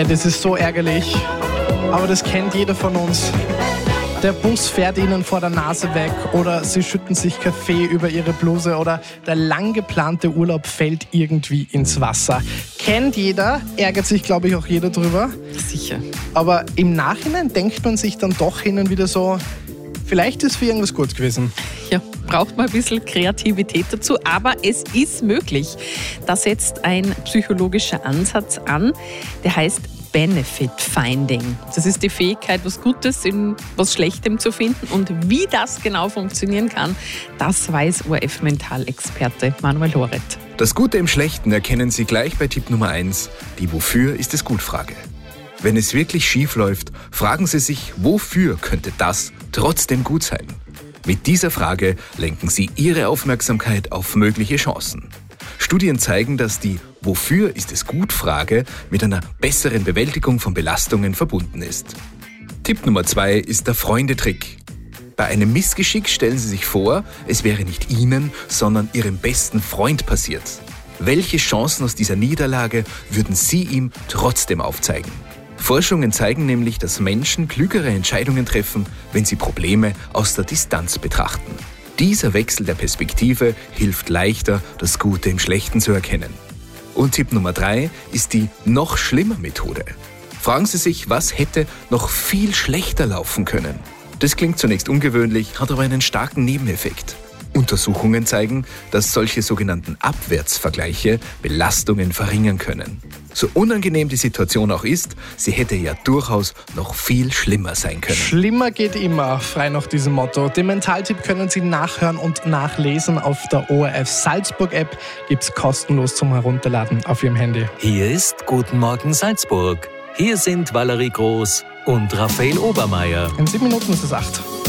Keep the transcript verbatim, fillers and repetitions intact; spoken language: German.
Hey, das ist so ärgerlich, aber das kennt jeder von uns. Der Bus fährt ihnen vor der Nase weg oder sie schütten sich Kaffee über ihre Bluse oder der lang geplante Urlaub fällt irgendwie ins Wasser. Kennt jeder, ärgert sich, glaube ich, auch jeder drüber. Sicher. Aber im Nachhinein denkt man sich dann doch hin und wieder so, vielleicht ist für irgendwas gut gewesen. Ja, braucht man ein bisschen Kreativität dazu, aber es ist möglich. Da setzt ein psychologischer Ansatz an, der heißt Benefit Finding. Das ist die Fähigkeit, was Gutes in was Schlechtem zu finden. Und wie das genau funktionieren kann, das weiß O R F-Mentalexperte Manuel Horet. Das Gute im Schlechten erkennen Sie gleich bei Tipp Nummer eins, die Wofür ist es gut Frage. Wenn es wirklich schief läuft, fragen Sie sich, wofür könnte das trotzdem gut sein? Mit dieser Frage lenken Sie Ihre Aufmerksamkeit auf mögliche Chancen. Studien zeigen, dass die Wofür ist es gut Frage mit einer besseren Bewältigung von Belastungen verbunden ist. Tipp Nummer zwei ist der Freundetrick. Bei einem Missgeschick stellen Sie sich vor, es wäre nicht Ihnen, sondern Ihrem besten Freund passiert. Welche Chancen aus dieser Niederlage würden Sie ihm trotzdem aufzeigen? Forschungen zeigen nämlich, dass Menschen klügere Entscheidungen treffen, wenn sie Probleme aus der Distanz betrachten. Dieser Wechsel der Perspektive hilft leichter, das Gute im Schlechten zu erkennen. Und Tipp Nummer drei ist die noch schlimmer Methode. Fragen Sie sich, was hätte noch viel schlechter laufen können? Das klingt zunächst ungewöhnlich, hat aber einen starken Nebeneffekt. Untersuchungen zeigen, dass solche sogenannten Abwärtsvergleiche Belastungen verringern können. So unangenehm die Situation auch ist, sie hätte ja durchaus noch viel schlimmer sein können. Schlimmer geht immer, frei nach diesem Motto. Den Mentaltipp können Sie nachhören und nachlesen auf der O R F Salzburg App. Gibt's kostenlos zum Herunterladen auf Ihrem Handy. Hier ist Guten Morgen Salzburg. Hier sind Valerie Groß und Raphael Obermeier. In sieben Minuten ist es acht.